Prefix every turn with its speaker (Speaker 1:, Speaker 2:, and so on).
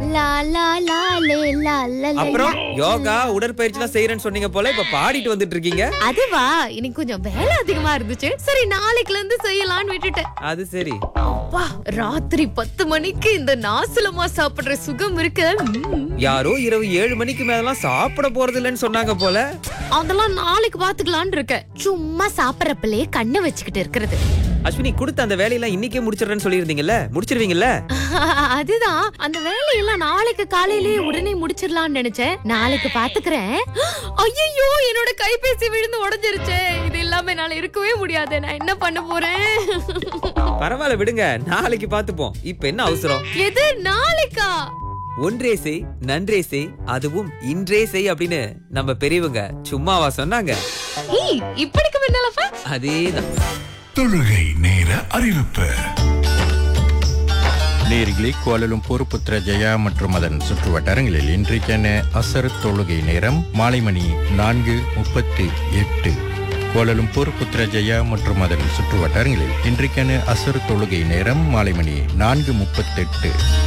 Speaker 1: லா லா லா லே லா லா லே.
Speaker 2: அப்புறம் யோகா உடற்பயிற்சி எல்லாம் செய்யறேன்னு சொன்னீங்க போல, இப்ப பாடிட்டு வந்துட்டு இருக்கீங்க.
Speaker 1: அதுவா, இன்னைக்கு கொஞ்சம் வேலை அதிகமா இருந்துச்சு. சரி, நாளைக்குல இருந்து செய்யலாம்னு விட்டுட்டேன்.
Speaker 2: அது சரி.
Speaker 1: அப்பா, ராத்திரி 10 மணிக்கு இந்த நாசலமா சாப்பிடுற சுகம் இருக்கு.
Speaker 2: யாரோ இரவு 7 மணிக்கு மேலாம் சாப்பிட போறது இல்லைன்னு சொன்னாங்க போல.
Speaker 1: அதெல்லாம் நாளைக்கு பாத்துக்கலாம்னு இருக்கேன். சும்மா சாப்பிடறப்பலே கண்ணை வச்சுக்கிட்டு இருக்கிறது.
Speaker 2: அஸ்வினி, கொடுத்த அந்த வேலையெல்லாம் இன்னைக்கே முடிச்சிடுறேன்னு சொல்லியிருந்தீங்கல்ல, முடிச்சிருவீங்கல்ல?
Speaker 1: அதுதான், அந்த வேலையெல்லாம் நாளைக்கு காலையிலேயே உடனே முடிச்சிடலாம்னு நினைச்சேன். நாளைக்கு பாத்துக்கிறேன். ஐயோ, என்னோட கைபேசி விழுந்து உடைஞ்சிருச்சே. இது இல்லாம என்னால இருக்கவே முடியாது. நான் என்ன பண்ண போறேன்?
Speaker 2: பரவாயில்ல விடுங்க, நாளைக்கு பாத்துப்போம். இப்ப என்ன அவசரம்?
Speaker 1: எது நாளைக்கா?
Speaker 2: ஒன்றே செய் நன்றே செய், அதுவும் இன்றே செய் அப்படின்னு நம்ம பெரியவங்க சும்மாவா சொன்னாங்க?
Speaker 1: இப்படிக்கு முன்னாலப்பா
Speaker 2: அதேதான்.
Speaker 3: தொழுகை நேர அறிவிப்பு.
Speaker 4: நேரிகளே, கோலாலம்பூர், புத்ரஜயா மற்றும் அதன் சுற்று வட்டாரங்களில் இன்றைக்கான அசர் தொழுகை நேரம் மாலை மணி 4:38. கோலாலம்பூர், புத்ரஜயா மற்றும் அதன் சுற்று வட்டாரங்களில் இன்றைக்கான அசர் தொழுகை நேரம் மாலை மணி 4:38.